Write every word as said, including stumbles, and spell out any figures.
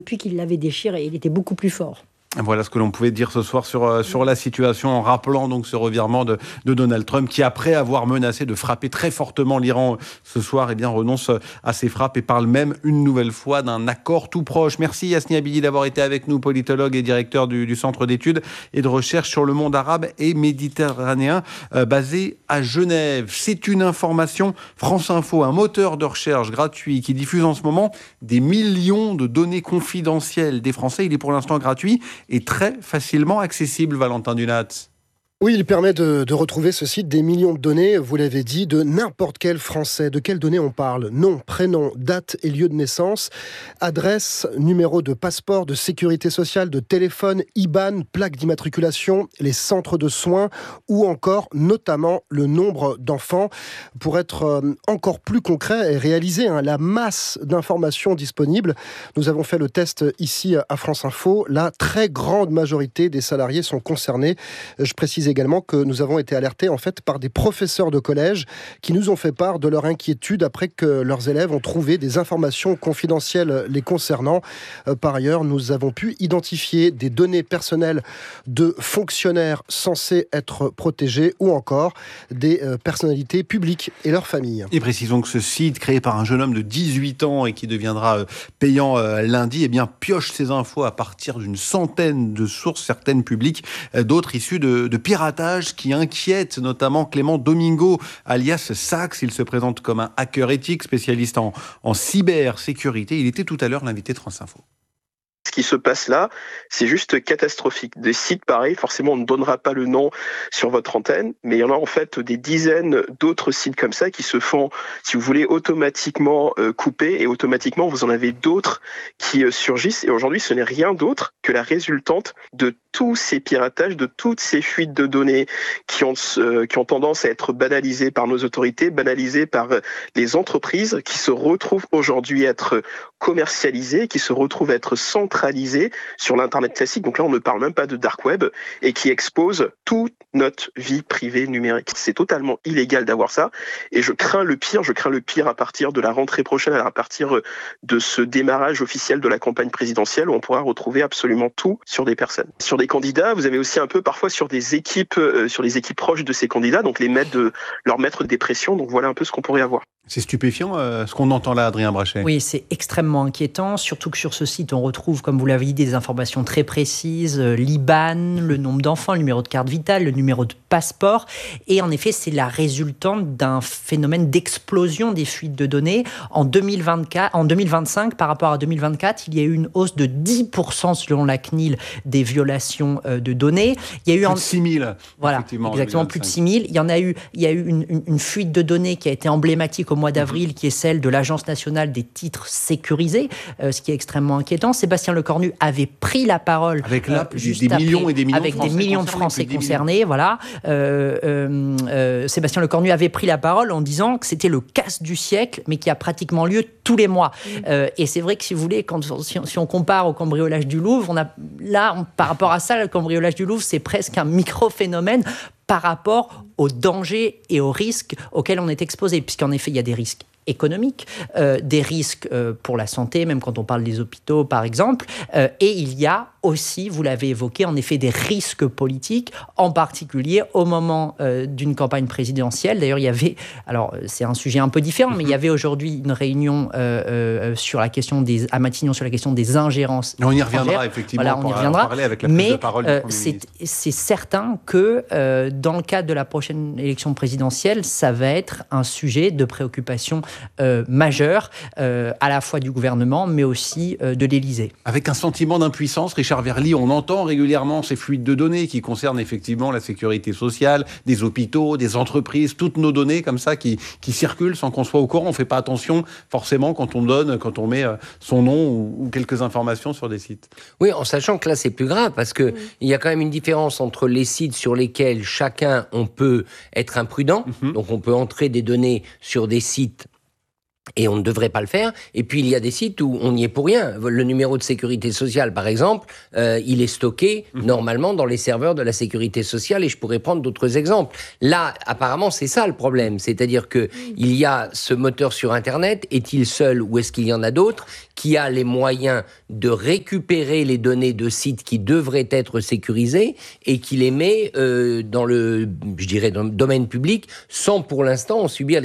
Depuis qu'il l'avait déchiré, il était beaucoup plus fort. Voilà ce que l'on pouvait dire ce soir sur, sur la situation, en rappelant donc ce revirement de, de Donald Trump qui, après avoir menacé de frapper très fortement l'Iran ce soir, eh bien, renonce à ses frappes et parle même une nouvelle fois d'un accord tout proche. Merci Yasmine Abidi d'avoir été avec nous, politologue et directeur du, du Centre d'études et de recherche sur le monde arabe et méditerranéen euh, basé à Genève. C'est une information France Info, un moteur de recherche gratuit qui diffuse en ce moment des millions de données confidentielles des Français. Il est pour l'instant gratuit et très facilement accessible, Valentin Dunat. Oui, il permet de, de retrouver ce site des millions de données, vous l'avez dit, de n'importe quel Français. De quelles données on parle ? Nom, prénom, date et lieu de naissance, adresse, numéro de passeport, de sécurité sociale, de téléphone, I B A N, plaque d'immatriculation, les centres de soins ou encore, notamment, le nombre d'enfants. Pour être encore plus concret et réaliser hein, la masse d'informations disponibles, nous avons fait le test ici à France Info. La très grande majorité des salariés sont concernés. Je précise également que nous avons été alertés en fait par des professeurs de collège qui nous ont fait part de leur inquiétude après que leurs élèves ont trouvé des informations confidentielles les concernant. Par ailleurs, nous avons pu identifier des données personnelles de fonctionnaires censés être protégés ou encore des personnalités publiques et leurs familles. Et précisons que ce site, créé par un jeune homme de dix-huit ans et qui deviendra payant lundi, eh bien, pioche ces infos à partir d'une centaine de sources, certaines publiques, d'autres issues de, de piratage qui inquiète notamment Clément Domingo, alias Sax. Il se présente comme un hacker éthique, spécialiste en, en cybersécurité. Il était tout à l'heure l'invité de France Info. Ce qui se passe là, c'est juste catastrophique. Des sites pareils, forcément, on ne donnera pas le nom sur votre antenne, mais il y en a en fait des dizaines d'autres sites comme ça qui se font, si vous voulez, automatiquement euh, couper et automatiquement, vous en avez d'autres qui euh, surgissent. Et aujourd'hui, ce n'est rien d'autre que la résultante de tous ces piratages, de toutes ces fuites de données qui ont, euh, qui ont tendance à être banalisées par nos autorités, banalisées par euh, les entreprises qui se retrouvent aujourd'hui à être commercialisées, qui se retrouvent à être centralisées sur l'Internet classique. Donc là, on ne parle même pas de dark web et qui expose toute notre vie privée numérique. C'est totalement illégal d'avoir ça et je crains le pire. Je crains le pire à partir de la rentrée prochaine, à partir de ce démarrage officiel de la campagne présidentielle où on pourra retrouver absolument tout sur des personnes. Sur des candidats, vous avez aussi un peu parfois sur des équipes, euh, sur les équipes proches de ces candidats, donc les mettre de, leur mettre des pressions. Donc voilà un peu ce qu'on pourrait avoir. C'est stupéfiant euh, ce qu'on entend là, Adrien Brachet. Oui, c'est extrêmement inquiétant, surtout que sur ce site, on retrouve, comme vous l'avez dit, des informations très précises, euh, l'I B A N, le nombre d'enfants, le numéro de carte vitale, le numéro de passeport. Et en effet, c'est la résultante d'un phénomène d'explosion des fuites de données. En deux mille vingt-quatre, en deux mille vingt-cinq, par rapport à deux mille vingt-quatre, il y a eu une hausse de dix pour cent selon la C N I L des violations euh, de données. Il y a eu plus en... de six mille. Voilà, exactement, plus de six mille. Il y en a eu, il y a eu une, une, une fuite de données qui a été emblématique au mois d'avril, mmh. qui est celle de l'Agence nationale des titres sécurisés, euh, ce qui est extrêmement inquiétant. Sébastien Lecornu avait pris la parole avec là, euh, juste des après, millions et des millions avec de Français des millions de Français concernés. Voilà. Euh, euh, euh, Sébastien Lecornu avait pris la parole en disant que c'était le casse du siècle, mais qui a pratiquement lieu tous les mois. Mmh. Euh, et c'est vrai que si vous voulez, quand, si, on, si on compare au cambriolage du Louvre, on a là, on, par rapport à ça, le cambriolage du Louvre, c'est presque un micro-phénomène par rapport aux dangers et aux risques auxquels on est exposé, puisqu'en effet, il y a des risques économiques, euh, des risques euh, pour la santé, même quand on parle des hôpitaux, par exemple, euh, et il y a aussi, vous l'avez évoqué, en effet, des risques politiques, en particulier au moment euh, d'une campagne présidentielle. D'ailleurs, il y avait, alors c'est un sujet un peu différent, mais il y avait aujourd'hui une réunion euh, euh, sur la question des, à Matignon sur la question des ingérences. On y reviendra, effectivement, voilà, on y reviendra. Avec la mais prise de parole euh, du Premier c'est, ministre. c'est certain que euh, dans le cadre de la prochaine élection présidentielle, ça va être un sujet de préoccupation euh, majeure, euh, à la fois du gouvernement, mais aussi euh, de l'Élysée. Avec un sentiment d'impuissance, Richard Verly, on entend régulièrement ces fuites de données qui concernent effectivement la sécurité sociale, des hôpitaux, des entreprises, toutes nos données comme ça qui, qui circulent sans qu'on soit au courant. On ne fait pas attention forcément quand on donne, quand on met son nom ou, ou quelques informations sur des sites. Oui, en sachant que là c'est plus grave parce qu'il mmh. y a quand même une différence entre les sites sur lesquels chacun on peut être imprudent, mmh. donc on peut entrer des données sur des sites Et on ne devrait pas le faire. Et puis, il y a des sites où on n'y est pour rien. Le numéro de sécurité sociale, par exemple, euh, il est stocké mmh. normalement dans les serveurs de la sécurité sociale, et je pourrais prendre d'autres exemples. Là, apparemment, c'est ça le problème. C'est-à-dire que mmh. il y a ce moteur sur Internet. Est-il seul ou est-ce qu'il y en a d'autres qui a les moyens de récupérer les données de sites qui devraient être sécurisés et qui les met euh, dans le, je dirais, dans le domaine public sans, pour l'instant, en subir